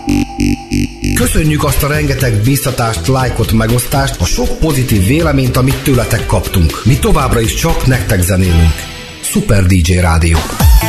Köszönjük azt a rengeteg biztatást, lájkot, megosztást, a sok pozitív véleményt, amit tőletek kaptunk. Mi továbbra is csak nektek zenélünk. Super DJ Rádió.